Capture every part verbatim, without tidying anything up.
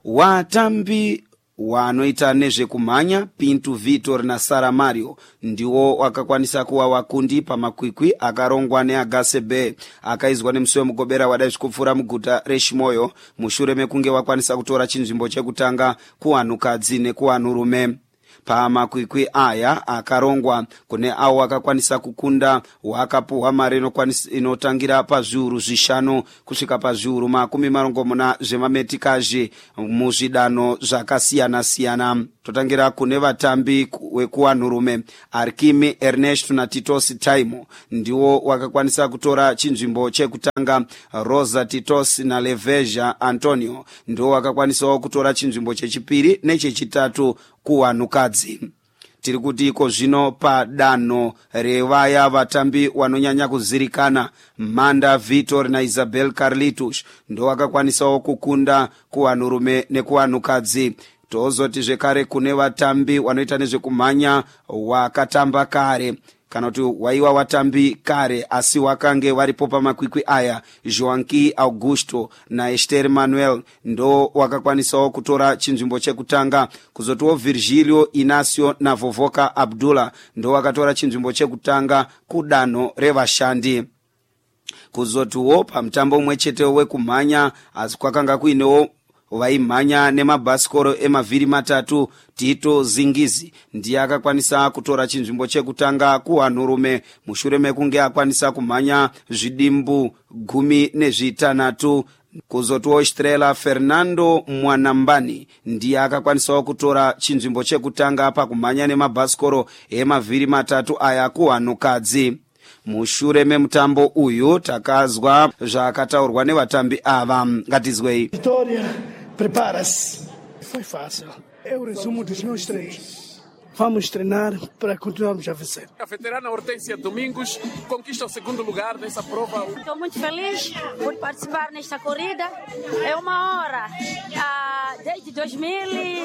Watambi wanoita nezvekumhanya Pinto Vitor na Sara Mario ndiwo wakakwanisa kuwa wakundi pamakwikwi akarongwa neAgasse Bay akaizwa nemusi wemugobera wadai zvikupfuura muguta reChimoio mushure mekunge wakwanisa kutora chinzvimbo chekutanga kuvanhukadzi nekuvanhurume. Pamakwikwi aya akarongwa kune avo wakakwanisa kukunda wakapuhwa mari inotangira pazviuru zvishanu kusvika pazviuru makumi marongomuna zvemametikazi muzvidano zvakasiyana siyana. Totangira kune vatambi wekuvanhurume Arkimi Ernesto naTitos Taimo ndiwo wakakwanisa kutora chinzvimbo chekutanga. Rosa Titos na Leveja Antonio ndiwo wakakwanisawo kutora chinzvimbo chechipiri nechechitatu kuvanhukadzi. Tiri kuti iko zvino padano revaya vatambi wanonyanya kuzirikana Manda Vitor na Isabel Carlitos ndo wakakwanisawo kukunda kuvanhurume nekuvanhukadzi. Tozoti zvekare kune vatambi wanoita nezvekumhanya wakatamba kare kana kuti waiwa watambi kare asi wakange varipo pamakwikwi aya. Joanqui Augusto na Esther Manuel ndo wakakwanisawo kutora chinzvimbo chekutanga. Kuzotiwo Virgilio Inacio na Vovoka Abdullah ndo wakatora chinzvimbo chekutanga kudano revashandi. Kuzotiwo pamutambo umwe chete wekumhanya asi kwakanga kuinewo vaimhanya nemabhasikoro emavhiri matatu. Tito Zingizi ndiye akakwanisa kutora chinzvimbo chekutanga kuvanhurume mushure mekunge akwanisa kumhanya zvidimbu gumi nezvitanhatu. Kuzotiwo Estrela Fernando Mwanambani ndiye akakwanisawo kutora chinzvimbo chekutanga pakumhanya nemabhasikoro emavhiri matatu aya kuvanhukadzi. Mushure memutambo uyu takazwa zvakataurwa nevatambi ava, ngatizwei. Vitória, prepara-se. Foi fácil. É o resumo dos meus treinos. Vamos treinar para continuarmos a vencer. A veterana Hortência Domingos conquista o segundo lugar nessa prova. Estou muito feliz por participar nesta corrida. É uma hora, ah, desde dois mil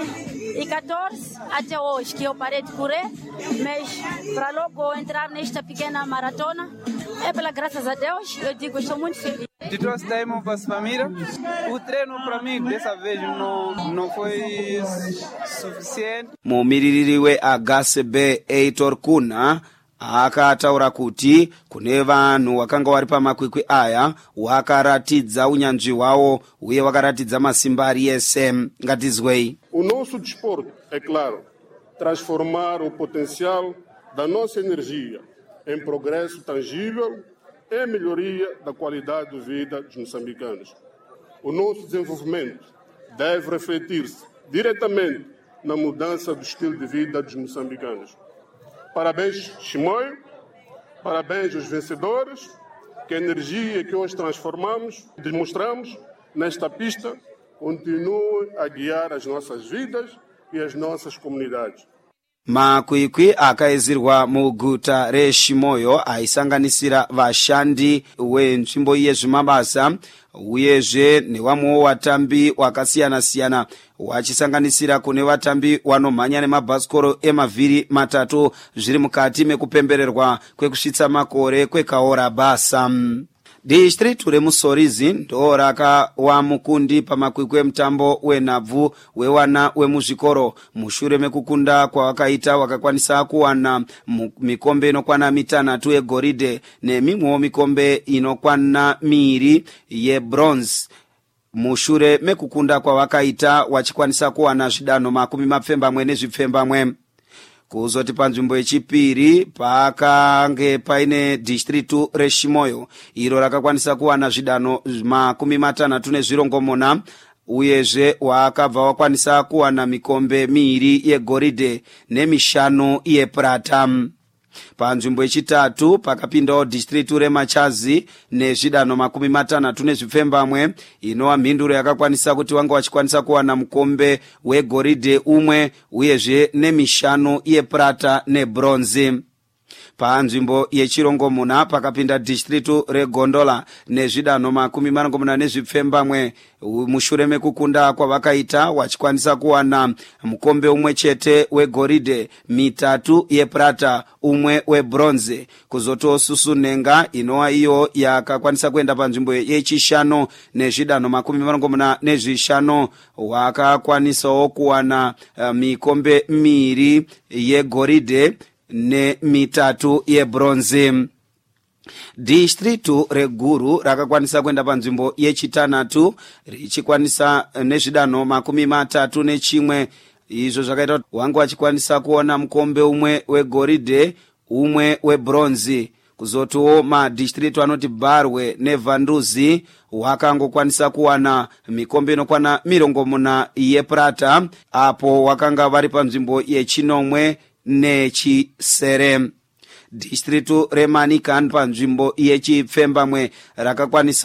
e catorze até hoje que eu parei de correr, mas para logo entrar nesta pequena maratona, é pela graças a Deus, eu digo, estou muito feliz. De trouxe Daimon para a família. O treino para mim dessa vez não, não foi suficiente. Mumiririri weAgasse Bay Eitor Kuna akataura kuti kune vanhu wakanga wari pamakwikwi aya wakaratidza unyanzvi hwavo uye wakaratidza masimba ari ese. Ngatizwei. O nosso desporto, é claro, transformar o potencial da nossa energia em progresso tangível e melhoria da qualidade de vida dos moçambicanos. O nosso desenvolvimento deve refletir-se diretamente na mudança do estilo de vida dos moçambicanos. Parabéns, Chimoio, parabéns aos vencedores, que a energia que hoje transformamos, demonstramos nesta pista, continue a guiar as nossas vidas e as nossas comunidades. Makwikwi akaizirwa muguta reChimoio aisanganisira vashandi wenzvimbo yezvemabasa uyezve nevamwewo vatambi wakasiyana siyana wachisanganisira kune vatambi wanomhanya nemabhasikoro emavhiri matatu zviri mukati mekupembererwa kwekusvitsa makore kwekaora basa. District remusorizi ndo rakawa mukundi pamakwikwi emutambo wenhabvu wewana wemuzvikoro mushure mekukunda kwawakaita wakakwanisa kuwana mikombe inokwana mitanhatu yegoridhe nemimwewo mikombe inokwana miiri yebronze mushure mekukunda kwawakaita wachikwanisa kuwana zvidanho makumi mapfembamwe nezvipfembamwe. Kuzoti panzvimbo yechipiri pakange paine district reChimoio iro rakakwanisa kuwana zvidanho makumi matanhatu nezvirongomona uyezve wakabva wakwanisa kuwana mikombe miiri yegoridhe nemishanu yeprata. Panzvimbo yechitatu pakapindawo district reMachazi nezvidanho makumi matanhatu nezvipfembamwe inova mhinduro yakakwanisa kuti wanga wachikwanisa kuwana mukombe wegoridhe umwe uyezve nemishanu yeprata nebronze. panzvimbo yechirongomuna pakapinda distritu regondola nezvidanho makumi marongomuna nezvipfembamwe mushure mekukunda kwavakaita vachikwanisa kuwana mukombe umwe chete wegoridhe, mitatu yeplata, umwe webronze. kuzotosusunenga inova iyo yakakwanisa kuenda panzvimbo yechishanu nezvidanho makumi marongomuna nezvishanu wakakwanisawo kuwana uh, mikombe miri yegoridhe nemitatu yebronze. Distritu reguru rakakwanisa kuenda panzvimbo yechitanhatu richikwanisa nezvidanho makumi matatu nechimwe. Izvo zvakaita kuti wangu wachikwanisa kuona mukombe umwe wegoridhe, umwe webronze. kuzotiwo madistritu anoti Barwe neVanduzi wakangokwanisa kuwana mikombe inokwana mirongomuna yeplata, apo wakanga vari panzvimbo yechinomwe nechisere. Distritu reManikan panzvimbo yechipfembamwe rakakwanisa